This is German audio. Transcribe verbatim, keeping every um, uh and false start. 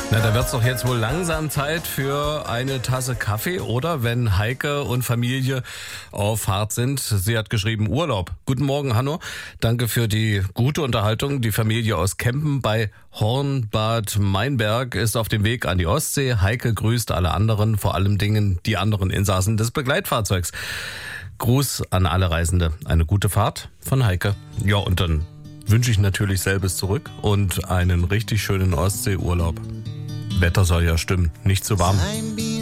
Na, da wird's doch jetzt wohl langsam Zeit für eine Tasse Kaffee, oder? Wenn Heike und Familie auf Fahrt sind. Sie hat geschrieben Urlaub. Guten Morgen, Hanno. Danke für die gute Unterhaltung. Die Familie aus Kempen bei Hornbad Meinberg ist auf dem Weg an die Ostsee. Heike grüßt alle anderen, vor allem Dingen die anderen Insassen des Begleitfahrzeugs. Gruß an alle Reisende. Eine gute Fahrt von Heike. Ja, und dann wünsche ich natürlich selbes zurück und einen richtig schönen Ostseeurlaub. Wetter soll ja stimmen, nicht zu warm.